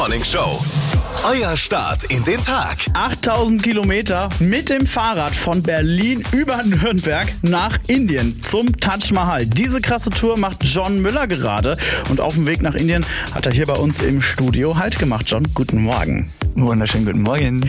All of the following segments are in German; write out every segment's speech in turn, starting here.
Morning Show. Euer Start in den Tag. 8000 Kilometer mit dem Fahrrad von Berlin über Nürnberg nach Indien zum Taj Mahal. Diese krasse Tour macht John Müller gerade. Und auf dem Weg nach Indien hat er hier bei uns im Studio Halt gemacht. John, guten Morgen. Wunderschönen guten Morgen.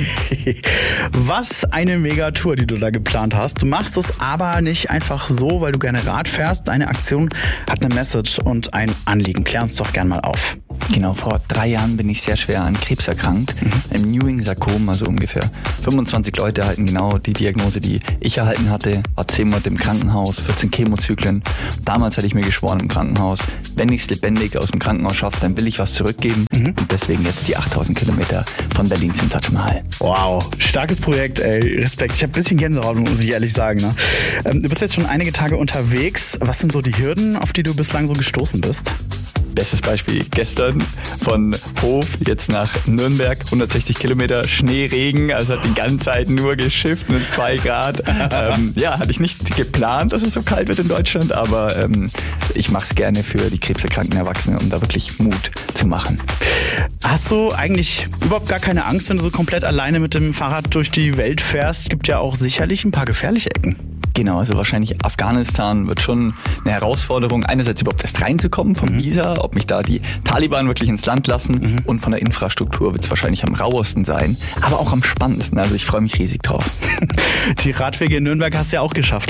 Was eine Mega-Tour, die du da geplant hast. Du machst es aber nicht einfach so, weil du gerne Rad fährst. Deine Aktion hat eine Message und ein Anliegen. Klär uns doch gern mal auf. Genau, vor 3 Jahren bin ich sehr schwer an Krebs erkrankt. Im Ewing-Sarkom, also ungefähr 25 Leute erhalten genau die Diagnose, die ich erhalten hatte. War 10 Monate im Krankenhaus, 14 Chemozyklen. Damals hatte ich mir geschworen im Krankenhaus, wenn ich es lebendig aus dem Krankenhaus schaffe, dann will ich was zurückgeben. Und deswegen jetzt die 8000 Kilometer von Berlin zum Taj Mahal. Wow, starkes Projekt, ey. Respekt. Ich habe ein bisschen Gänsehaut, muss ich ehrlich sagen. Ne? Du bist jetzt schon einige Tage unterwegs. Was sind so die Hürden, auf die du bislang so gestoßen bist? Bestes Beispiel gestern von Hof jetzt nach Nürnberg, 160 Kilometer, Schnee, Regen, also hat die ganze Zeit nur geschifft mit 2 Grad. Hatte ich nicht geplant, dass es so kalt wird in Deutschland, aber ich mache es gerne für die krebserkrankten Erwachsenen, um da wirklich Mut zu machen. Hast du eigentlich überhaupt gar keine Angst, wenn du so komplett alleine mit dem Fahrrad durch die Welt fährst? Gibt ja auch sicherlich ein paar gefährliche Ecken. Genau, also wahrscheinlich Afghanistan wird schon eine Herausforderung, einerseits überhaupt erst reinzukommen vom Visa, ob mich da die Taliban wirklich ins Land lassen und von der Infrastruktur wird es wahrscheinlich am rauesten sein, aber auch am spannendsten, also ich freue mich riesig drauf. Die Radwege in Nürnberg hast du ja auch geschafft.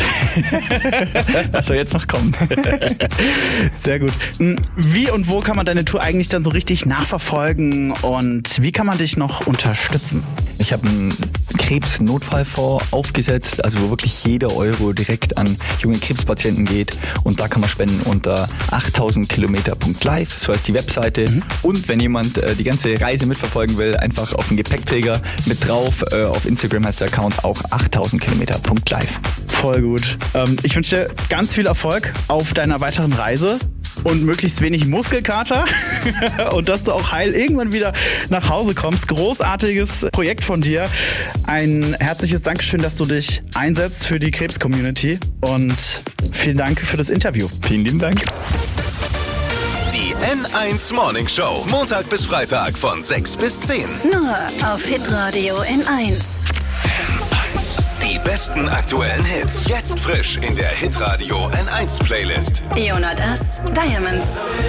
Was soll jetzt noch kommen? Sehr gut. Wie und wo kann man deine Tour eigentlich dann so richtig nachverfolgen und wie kann man dich noch unterstützen? Ich habe einen Krebsnotfallfonds aufgesetzt, also wo wirklich jeder Euro direkt an junge Krebspatienten geht und da kann man spenden unter 8000kilometer.live, so heißt die Webseite. Und wenn jemand die ganze Reise mitverfolgen will, einfach auf den Gepäckträger mit drauf, auf Instagram heißt der Account auch 8000kilometer.live. Voll gut. Ich wünsche dir ganz viel Erfolg auf deiner weiteren Reise und möglichst wenig Muskelkater und dass du auch heil irgendwann wieder nach Hause kommst. Großartiges Projekt von dir. Ein herzliches Dankeschön, dass du dich einsetzt für die Krebs-Community und vielen Dank für das Interview. Vielen lieben Dank. Die N1 Morning Show. Montag bis Freitag von 6 bis 10. Nur auf Hitradio N1. Die besten aktuellen Hits. Jetzt frisch in der Hitradio N1 Playlist. Jonas, Diamonds.